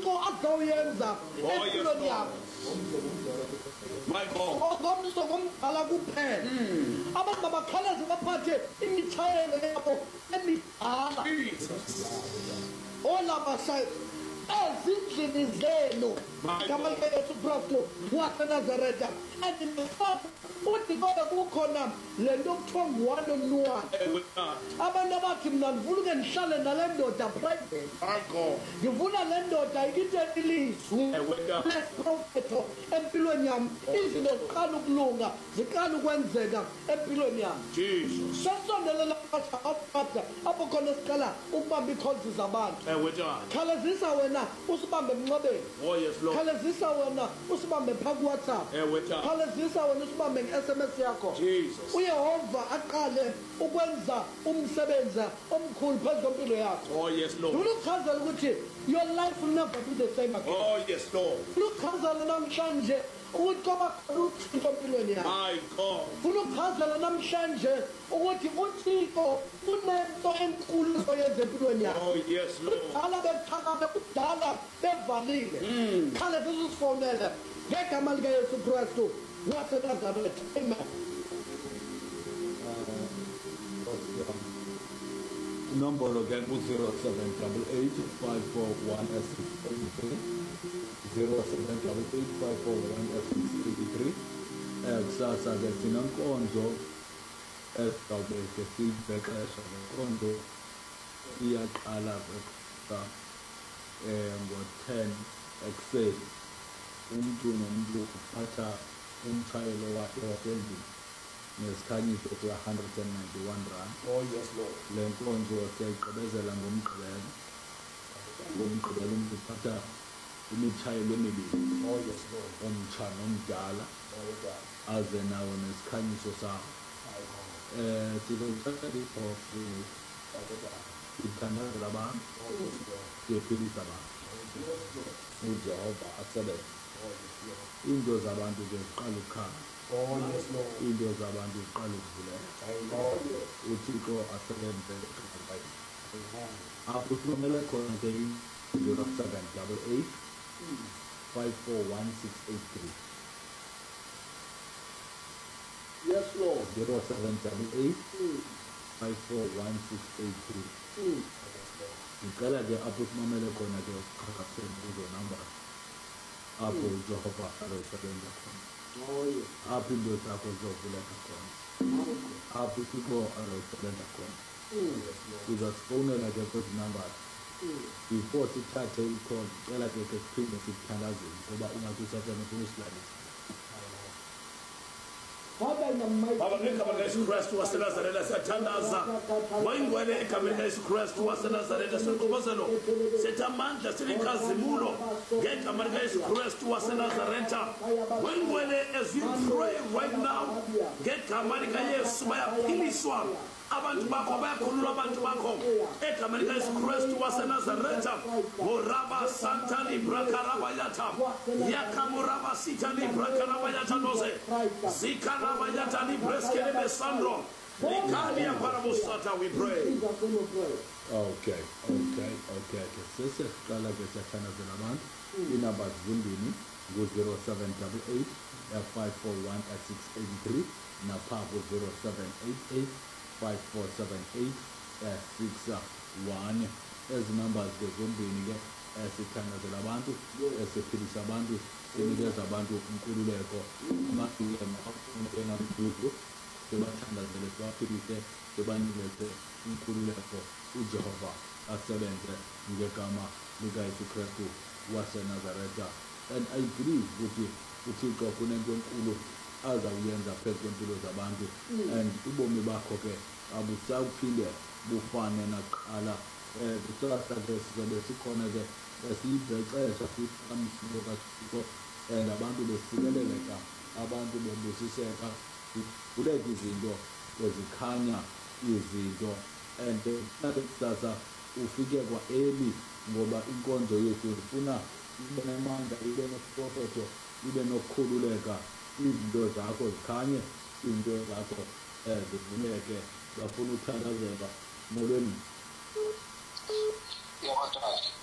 uThixo azawuyenza empilweni yakho. My God. Ngomso ngomdala kuphela. Abantu babakhalaza baphathe imithayelo yabo emidala. Olaba say ezindlini zenu igama likaYesu Kristu waseNazaretha andimfaka uthi ngoba kukhona le nto kuthiwa nguwano mnuwana abantu abathi mna ndivula uke ndihlale nale ndoda private ndivula le ndoda ikitheni ilizwi leprofeto empilweni yam izinto ziqala ukulunga ziqala ukwenzeka empilweni yam sesondelela apha apho khona siqala ukubamba iikholzi zabantu khalazisa wena usibambe emnxebeni khalazisa wena usibambe phaa kuWhatsApp khalazisa wena usibambe nge-SMS yakho uYehova aqale ukwenza umsebenzi omkhulu phezu kwempilo yakho ndifuna ukuchazela ukuthi your life will never be the same again ndifuna ukuchazela namhlanje ukuthi kwaba khona uThixo empilweni yakho ndifuna ukuchazela namhlanje ukuthi uThixo unento enkulu oyenza empilweni yakho kudala beqhakabe kudala bevalile khale sizifonele ngegama likaYesu Kristu waseNazaretha amen. Number again was 0788541683 0788541683 kusasa ke sinankonzo esawubeke sibhexesha lenkonzo iyaqala ngo-10 ekuseni umuntu nomuntu uphatha umthayelo wakhe wasendlini nesikhanyiso kuya 191 rand. Le nkonzo siyayigqibezela ngomgqibelo umuntu uphatha imithayelo emibili omtsha nomdala aze nawo nesikhanyiso sawo. Sizothatha iphofo ithandaza labantu siyophilisa abantu uJehova asebenze. Into zabantu ziqala ukukhala into zabantu ziqala ukuvuleka uThixo asebenze apho sinomele khona ke 0788 541683 Yes Lord 0788 541683 ngicela ke apho simamele khona ke uqhaqhatheni kuzo number apho uJehova azosebenza khona apho into zakho zizovuleka khona apho uThixo azosebenza khona uzasifonela ke kwezi numbers before sithathe i-call cela ke siphinde sikuthandazele ngoba ungathi usathane ufuna usilalisa. Baba ngegama likaYesu Kristu waseNazaretha siyathandaza wayingcwele egameni likaYesu Kristu waseNazaretha siqhubezelo sithi amandla silikhazimulo ngegama likaYesu Kristu waseNazaretha wayingcwele as we pray right now ngegama likaYesu bayaphiliswa abantu bakho bayakhululwa abantu bakho egama likaYesu Kristu waseNazaretha ngoraba santa libra karabayatha yakamuraba sita libra karabayatha noze zikana Bayata Libreskele Besandro. Likalia Parabosata, we pray. Okay. Sese kala ke sathana zelabantu inamba zimbini ngo-0788 541 683 naphapo 0788 5478 61 ezi numbers ke zombini ke sithanda zelabantu esiphilisa abantu sinikeza abantu inkululeko amaqhinga sebathandazele sibaphilise sebanikeze inkululeko uJehova asebenze ngegama likaYesu Kristu waseNazaretha. And I believe ukuthi uThixo kunento enkulu azawuyenza phezu kwempilo zabantu and ubomi bakho ke abusawuphinde bufane nakuqala. Kusasa ke sizobe sikhona ke esiyibhexesha sikamsilo kaThixo and abantu besikeleleka abantu bembusiseka kulezi izinto ezikhanya izinto and kusasa ufike kwa Eli ngoba inkonzo yethu ifuna ibe namandla ibe noprofeto ibe nokukhululeka izinto zakho zikhanye izinto zakho zivuleke bafuna uthandazeka molweni. Yeah,